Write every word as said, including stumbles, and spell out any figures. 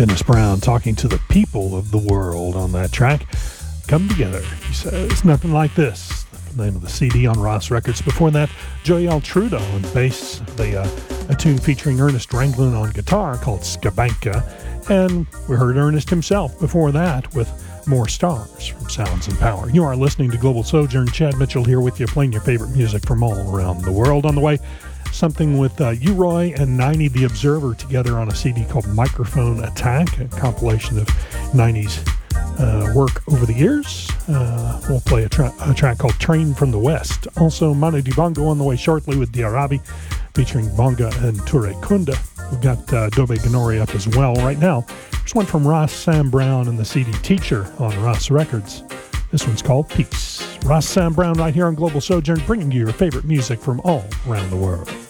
Dennis Brown talking to the people of the world on that track. Come Together, he says. Nothing Like This, the name of the C D on Ross Records. Before that, Joyelle Trudeau on bass, the, uh, a tune featuring Ernest Ranglin on guitar called Skabanka. And we heard Ernest himself before that with More Stars from Sounds and Power. You are listening to Global Sojourn. Chad Mitchell here with you, playing your favorite music from all around the world. On the way, something with uh, U-Roy and Niney the Observer together on a C D called Microphone Attack, a compilation of Niney's uh, work over the years. Uh, we'll play a, tra- a track called Train from the West. Also, Manu Dibango on the way shortly with Diarabi, featuring Bonga and Toure Kunda. We've got uh, Dobe Ganori up as well. Right now, there's one from Ross Sam Brown and the C D Teacher on Ross Records. This one's called Peace. Ross Sam Brown right here on Global Sojourn, bringing you your favorite music from all around the world.